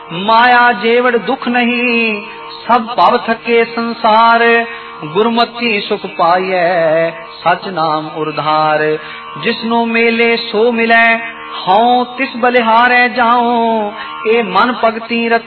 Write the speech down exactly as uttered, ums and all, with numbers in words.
माया जेवड़ दुख नहीं, सब भव थके संसार। गुरमति सुख पाइए, सच नाम उरधार। जिसनो मेले सो मिले, हाँ तिस बलिहारे जाऊं। ए मन भगती रत